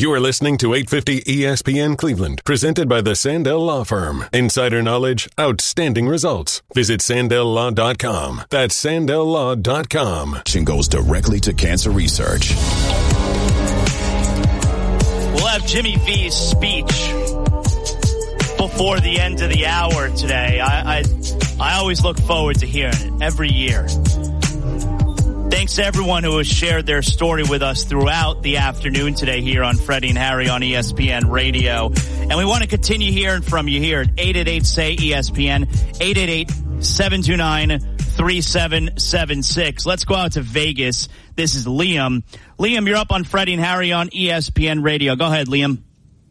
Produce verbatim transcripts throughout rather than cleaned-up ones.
You are listening to eight fifty E S P N Cleveland, presented by the Sandell Law Firm. Insider knowledge, outstanding results. Visit Sandell Law dot com. That's Sandell Law dot com. Goes directly to cancer research. We'll have Jimmy V's speech before the end of the hour today. I, I, I always look forward to hearing it every year. Thanks to everyone who has shared their story with us throughout the afternoon today here on Freddie and Harry on E S P N Radio. And we want to continue hearing from you here at eight eight eight, S A Y, E S P N, eight eight eight, seven two nine, three seven seven six. Let's go out to Vegas. This is Liam. Liam, you're up on Freddie and Harry on E S P N Radio. Go ahead, Liam.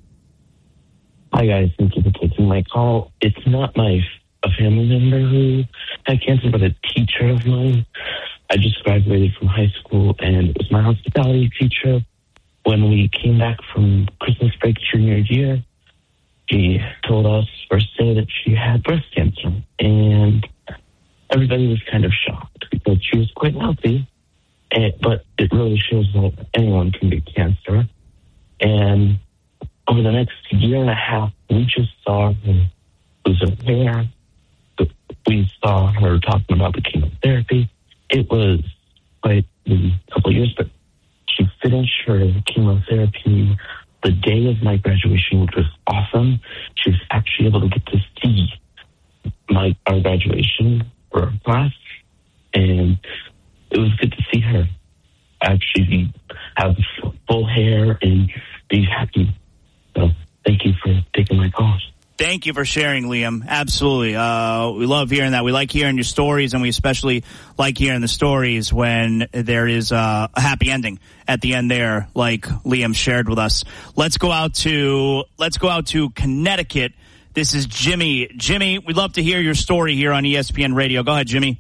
Hi, guys. Thank you for taking my call. It's not my a family member who had cancer, but a teacher of mine. I just graduated from high school, and it was my hospitality teacher. When we came back from Christmas break junior year, she told us first day that she had breast cancer, and everybody was kind of shocked because she was quite healthy, and, but it really shows that anyone can get cancer. And over the next year and a half, we just saw her lose her hair. We saw her talking about the chemotherapy. It was quite a couple of years, but she finished her chemotherapy the day of my graduation, which was awesome. She was actually able to get to see my our graduation for our class, and it was good to see her actually have full hair and be happy. So thank you for taking my call. Thank you for sharing, Liam. Absolutely. Uh, we love hearing that. We like hearing your stories, and we especially like hearing the stories when there is uh, a happy ending at the end there, like Liam shared with us. Let's go out to let's go out to Connecticut. This is Jimmy. Jimmy, we'd love to hear your story here on E S P N Radio. Go ahead, Jimmy.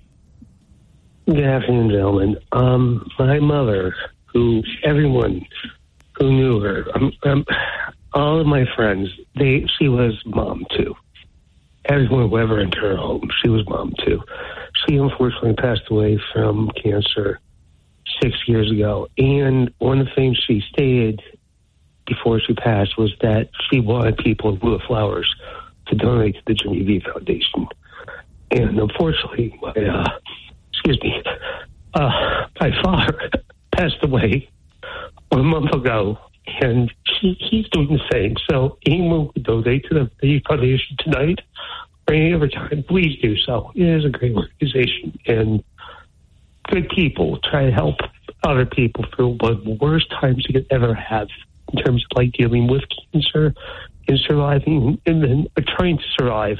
Good afternoon, gentlemen. Um, my mother, who everyone who knew her, um, um, all of my friends, they she was mom too. Everyone who ever entered her home, she was mom too. She unfortunately passed away from cancer six years ago. And one of the things she stated before she passed was that she wanted people in lieu of flowers to donate to the Jimmy V Foundation. And unfortunately, my, uh, excuse me, uh, my father passed away a month ago. And he, he's doing the same. So anyone who donate to the V Foundation tonight or any other time, please do so. It is a great organization, and good people try to help other people through one of the worst times you could ever have in terms of like dealing with cancer and surviving, and then trying to survive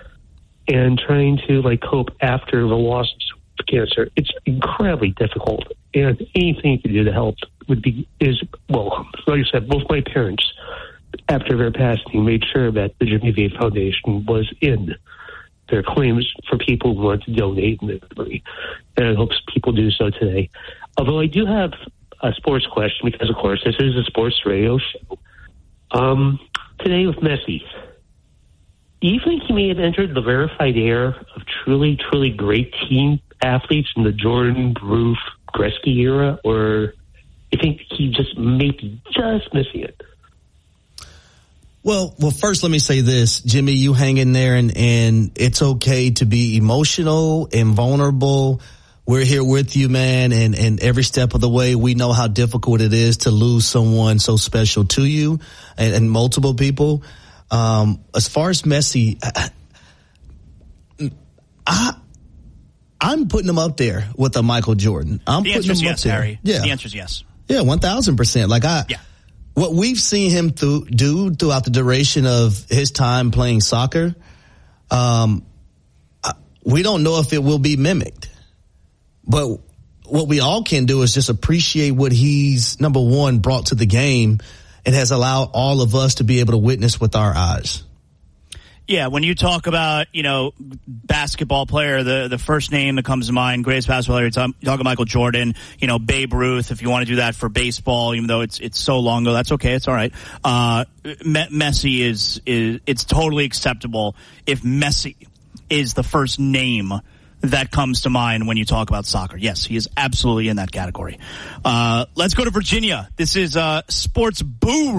and trying to like cope after the loss of cancer. It's incredibly difficult, and anything you can do to help would be is well. Like I said, both my parents, after their passing, made sure that the Jimmy V Foundation was in their claims for people who want to donate in the money, and I hope people do so today. Although I do have a sports question, because of course this is a sports radio show. Um, today with Messi, do you think he may have entered the verified era of truly, truly great team athletes in the Jordan, Roof, Gretzky era, or you think he just maybe just missing it? Well, well, first let me say this, Jimmy, you hang in there, and, and it's okay to be emotional and vulnerable. We're here with you, man, and, and every step of the way, we know how difficult it is to lose someone so special to you and, and multiple people. Um, as far as Messi, I, I I'm putting him up there with a Michael Jordan. I'm the putting answer is him yes, up there. Harry. Yeah. The answer is yes. Yeah, one thousand percent. Like I, yeah. What we've seen him through, do throughout the duration of his time playing soccer, um, we don't know if it will be mimicked. But what we all can do is just appreciate what he's, number one, brought to the game and has allowed all of us to be able to witness with our eyes. Yeah, when you talk about, you know, basketball player, the, the first name that comes to mind, greatest basketball player, you talk, you talk about Michael Jordan, you know, Babe Ruth, if you want to do that for baseball, even though it's it's so long ago, that's okay, it's all right. Uh, Messi is, is, it's totally acceptable if Messi is the first name that comes to mind when you talk about soccer. Yes, he is absolutely in that category. Uh, let's go to Virginia. This is uh, Sports Boo